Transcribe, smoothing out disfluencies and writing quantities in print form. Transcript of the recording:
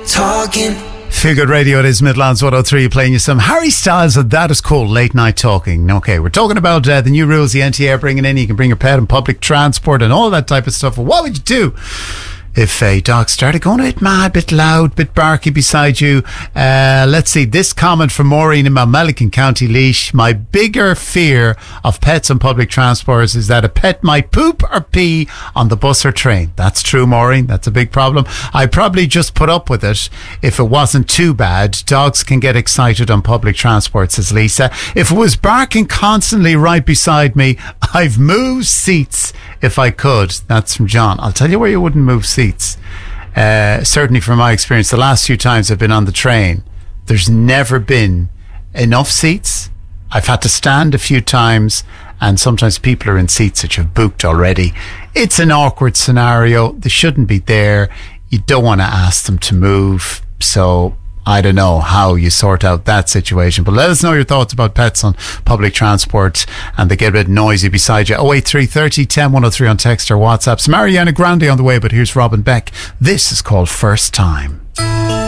talking. Feel Good Radio, it is Midlands 103, playing you some Harry Styles, and that is called Late Night Talking. Okay, we're talking about the new rules the NTA are bringing in. You can bring your pet in public transport and all that type of stuff. Well, what would you do if a dog started going a bit mad, bit loud, bit barky beside you? Let's see, this comment from Maureen in Mount in County Laois. My bigger fear of pets on public transport is that a pet might poop or pee on the bus or train. That's true, Maureen. That's a big problem. I'd probably just put up with it if it wasn't too bad. Dogs can get excited on public transport, says Lisa. If it was barking constantly right beside me, I've moved seats if I could. That's from John. I'll tell you where you wouldn't move seats. Certainly from my experience, the last few times I've been on the train, there's never been enough seats. I've had to stand a few times, and sometimes people are in seats that you've booked already. It's an awkward scenario. They shouldn't be there. You don't want to ask them to move. So I don't know how you sort out that situation, but let us know your thoughts about pets on public transport and they get a bit noisy beside you. 08330 10 103 on text or WhatsApp. It's Mariana Grande on the way, but here's Robin Beck. This is called First Time.